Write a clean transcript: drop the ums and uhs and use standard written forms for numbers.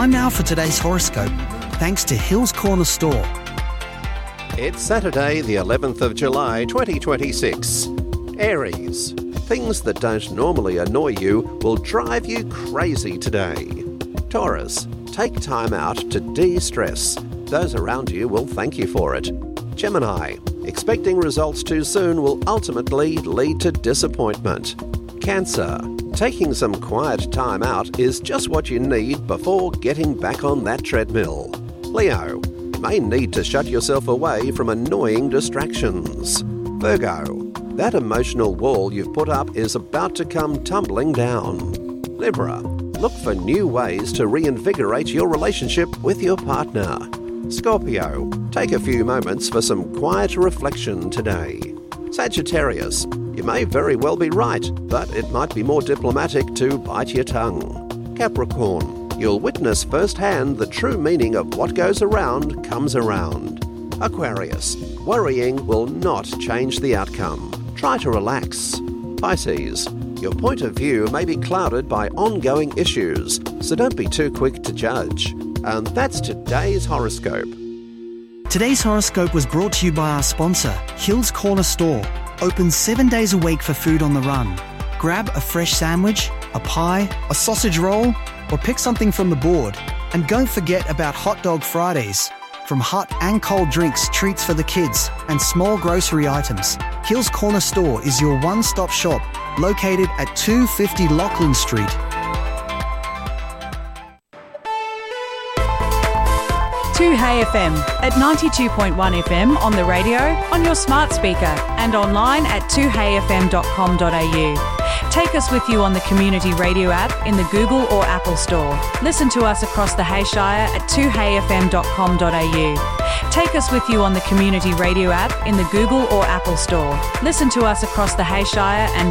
Time now for today's horoscope, thanks to Hills Corner Store. It's Saturday, the 11th of July, 2026. Aries. Things that don't normally annoy you will drive you crazy today. Taurus. Take time out to de-stress. Those around you will thank you for it. Gemini. Expecting results too soon will ultimately lead to disappointment. Cancer. Taking some quiet time out is just what you need before getting back on that treadmill. Leo. You may need to shut yourself away from annoying distractions. Virgo. That emotional wall you've put up is about to come tumbling down. Libra. Look for new ways to reinvigorate your relationship with your partner. Scorpio. Take a few moments for some quiet reflection today. Sagittarius. You may very well be right, but it might be more diplomatic to bite your tongue. Capricorn. You'll witness firsthand the true meaning of what goes around comes around. Aquarius. Worrying will not change the outcome. Try to relax. Pisces. Your point of view may be clouded by ongoing issues, so don't be too quick to judge. And that's today's horoscope. Today's horoscope was brought to you by our sponsor, Hills Corner Store. Open 7 days a week for food on the run. Grab a fresh sandwich, a pie, a sausage roll, or pick something from the board. And don't forget about Hot Dog Fridays. From hot and cold drinks, treats for the kids, and small grocery items, Hills Corner Store is your one-stop shop, located at 250 Lachlan Street. 2Hey FM at 92.1 FM on the radio, on your smart speaker, and online at 2heyfm.com.au. Take us with you on the Community Radio app in the Google or Apple Store. Listen to us across the Hayshire at 2heyfm.com.au. Take us with you on the Community Radio app in the Google or Apple Store. Listen to us across the Hayshire and